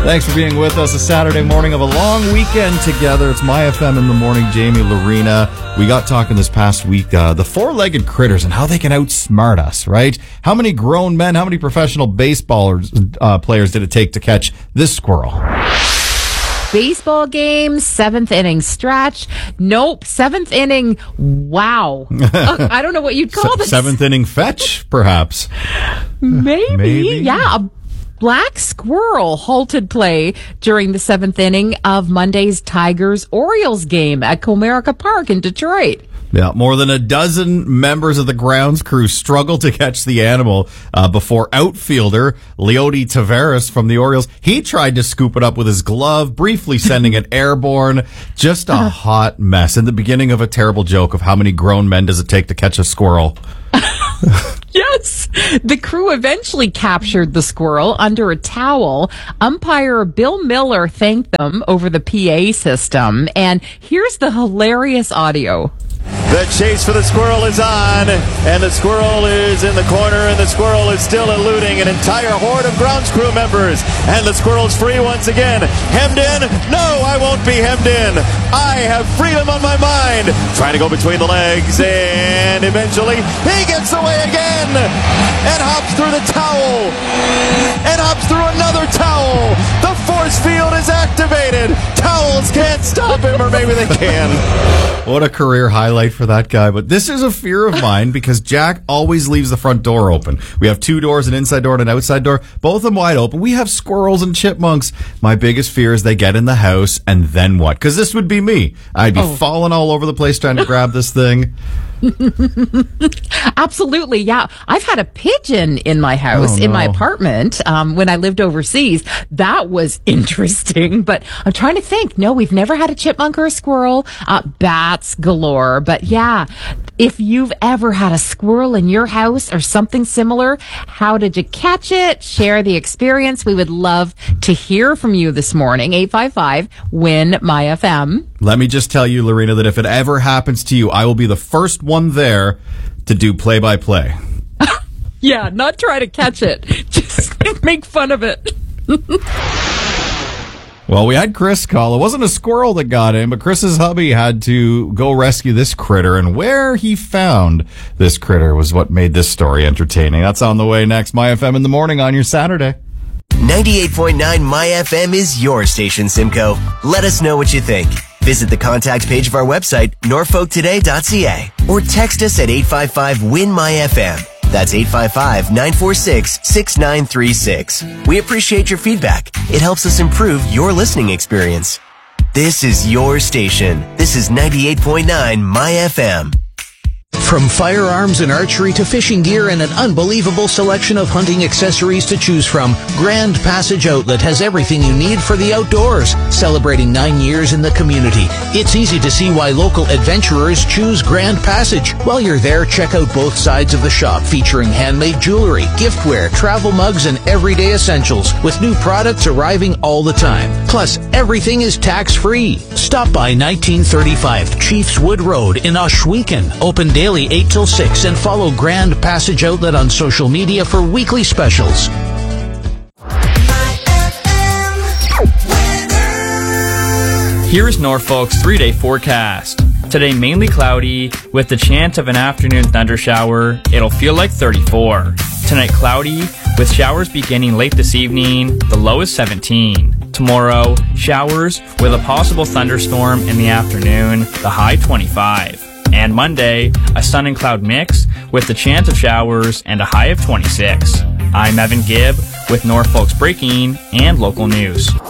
Thanks for being with us a Saturday morning of a long weekend together. It's My FM in the morning. Jamie, Lorena. We got talking this past week, the four-legged critters and how they can outsmart us, right? How many grown men, how many professional baseballers players did it take to catch this squirrel? Baseball game, seventh inning stretch. Nope, seventh inning. Wow. I don't know what you'd call this. Seventh inning fetch, perhaps. Maybe. Yeah. A black squirrel halted play during the seventh inning of Monday's Tigers-Orioles game at Comerica Park in Detroit. Yeah, more than a dozen members of the grounds crew struggled to catch the animal before outfielder Leody Taveras from the Orioles, he tried to scoop it up with his glove, briefly sending it airborne. Just a hot mess. In the beginning of a terrible joke of how many grown men does it take to catch a squirrel. Yes. The crew eventually captured the squirrel under a towel. Umpire Bill Miller thanked them over the PA system. And here's the hilarious audio. The chase for the squirrel is on, and the squirrel is in the corner, and the squirrel is still eluding an entire horde of grounds crew members. And the squirrel's free once again. Hemmed in? No, I won't be hemmed in. I have freedom on my mind. Trying to go between the legs, and eventually he gets away again and hops through the towel and hops through another towel. The force field is activated. Towels can't stop him, or maybe they can. What a career highlight for that guy. But this is a fear of mine because Jack always leaves the front door open. We have two doors, an inside door and an outside door, both of them wide open. We have squirrels and chipmunks. My biggest fear is they get in the house, and then what? Because this would be me. I'd be falling all over the place trying to grab this thing. Absolutely, yeah. I've had a pigeon in my house, in my apartment, when I lived overseas. That was interesting, but I'm trying to think. No, we've never had a chipmunk or a squirrel. Bats galore. But yeah, if you've ever had a squirrel in your house or something similar, how did you catch it? Share the experience. We would love to hear from you this morning. 855-WIN-MY-FM. Let me just tell you, Lorena, that if it ever happens to you, I will be the first one there to do play-by-play. Yeah, not try to catch it. Just make fun of it. Well, we had Chris call. It wasn't a squirrel that got him, but Chris's hubby had to go rescue this critter, and where he found this critter was what made this story entertaining. That's on the way next. My FM in the morning on your Saturday. 98.9 My FM is your station, Simcoe. Let us know what you think. Visit the contact page of our website, norfolktoday.ca, or text us at 855-WIN-MY-FM. That's 855-946-6936. We appreciate your feedback. It helps us improve your listening experience. This is your station. This is 98.9 My FM. From firearms and archery to fishing gear and an unbelievable selection of hunting accessories to choose from, Grand Passage Outlet has everything you need for the outdoors. Celebrating 9 years in the community, it's easy to see why local adventurers choose Grand Passage. While you're there, check out both sides of the shop featuring handmade jewelry, giftware, travel mugs, and everyday essentials, with new products arriving all the time. Plus, everything is tax-free. Stop by 1935 Chiefs Wood Road in Ohsweken. Open daily 8 till 6, and follow Grand Passage Outlet on social media for weekly specials. Here's Norfolk's 3-day forecast. Today mainly cloudy with the chance of an afternoon thunder shower. It'll feel like 34. Tonight cloudy with showers beginning late this evening. The low is 17. Tomorrow showers with a possible thunderstorm in the afternoon. The high 25. And Monday, a sun and cloud mix with the chance of showers and a high of 26. I'm Evan Gibb with Norfolk's breaking and local news.